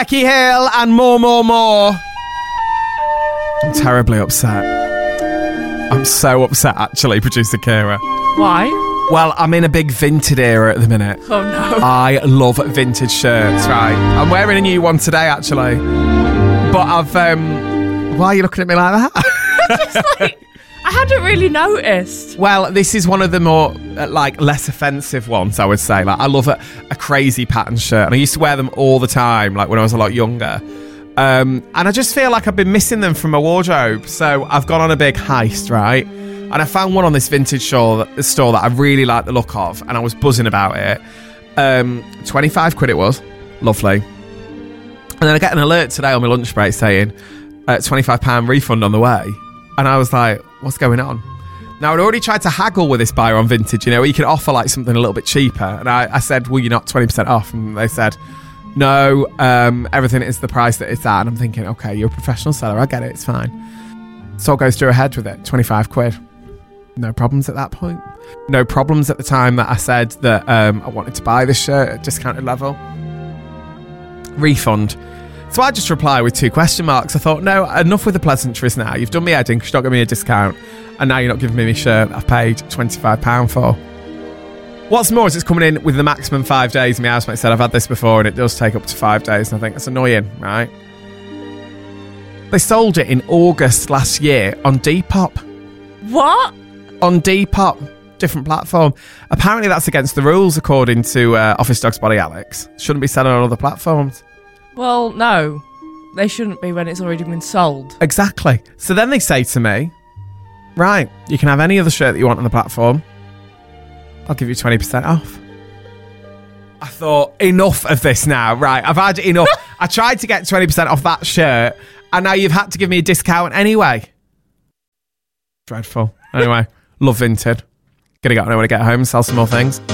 Becky Hill and more. I'm terribly upset. I'm so upset, actually, producer Kira. Why? Well, I'm in a big vintage era at the minute. Oh, no. I love vintage shirts, right? I'm wearing a new one today, actually. But I've... why are you looking at me like that? Just like... I hadn't really noticed. Well, this is one of the more, less offensive ones, I would say. Like, I love a crazy pattern shirt, and I used to wear them all the time, like, when I was a lot younger. And I just feel like I've been missing them from my wardrobe. So I've gone on a big heist, right? And I found one on this vintage store that I really like the look of, and I was buzzing about it. 25 quid it was. Lovely. And then I get an alert today on my lunch break saying, £25 refund on the way. And I was like, what's going on? Now, I'd already tried to haggle with this buyer on vintage, where you can offer like something a little bit cheaper. And I said, well, you're not 20% off. And they said, no, everything is the price that it's at. And I'm thinking, okay, you're a professional seller. I get it. It's fine. So it goes through ahead with it. 25 quid. No problems at that point. No problems at the time that I said that I wanted to buy this shirt at discounted level. Refund. So I just reply with 2 question marks. I thought, no, enough with the pleasantries now. You've done me heading because you're not giving me a discount. And now you're not giving me my shirt that I've paid £25 for. What's more is it's coming in with the maximum 5 days. My housemate said, I've had this before and it does take up to 5 days. And I think that's annoying, right? They sold it in August last year on Depop. What? On Depop. Different platform. Apparently that's against the rules according to Office Dog's Body Alex. Shouldn't be selling on other platforms. Well, no. They shouldn't be when it's already been sold. Exactly. So then they say to me, right, you can have any other shirt that you want on the platform. I'll give you 20% off. I thought, enough of this now. Right, I've had enough. I tried to get 20% off that shirt, and now you've had to give me a discount anyway. Dreadful. Anyway, love Vinted. Gonna go when I get home and sell some more things.